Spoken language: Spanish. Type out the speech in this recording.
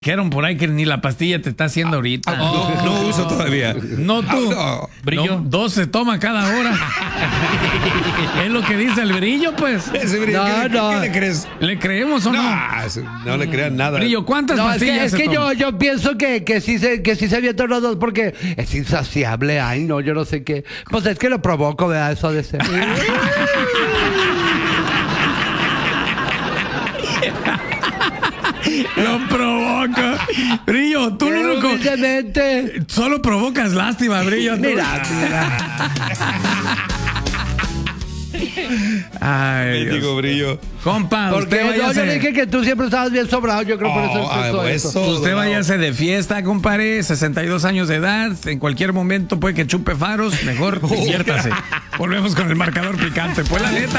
Dijeron por ahí que ni la pastilla te está haciendo ahorita. No uso todavía. No tú. No. Brillo. No, 2 se toma cada hora. Es lo que dice el Brillo, pues. Ese Brillo, ¿qué le crees? ¿Le creemos o no? No le crean nada. Brillo, ¿cuántas pastillas es que yo pienso que sí se avientan los dos porque es insaciable. Ay, no, yo no sé qué. Pues es que lo provoco, ¿verdad? Eso de ser. Lo provoca. Brillo, tú lo único. Solo provocas lástima, Brillo. Mira. Ay, digo, Brillo. Compa, porque yo dije que tú siempre estabas bien sobrado. Yo creo por eso eso. Usted váyase de fiesta, compadre. 62 años de edad. En cualquier momento puede que chupe faros. Mejor diviértase. Volvemos con el marcador picante. Pues la neta.